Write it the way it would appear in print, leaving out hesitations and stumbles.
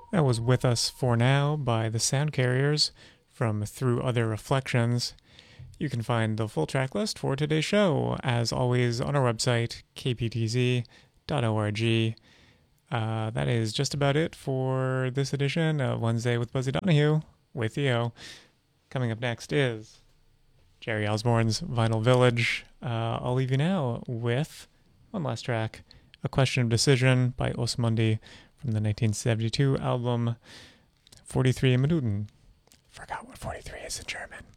That was With Us For Now by the Sound Carriers from Through Other Reflections. You can find the full track list for today's show, as always, on our website, kptz.org. That is just about it for this edition of Wednesday with Buzzy Donahue with Theo. Coming up next is Jerry Osborne's Vinyl Village. I'll leave you now with one last track, A Question of Decision by Osmundi from the 1972 album 43 Minuten. Forgot what 43 is in German.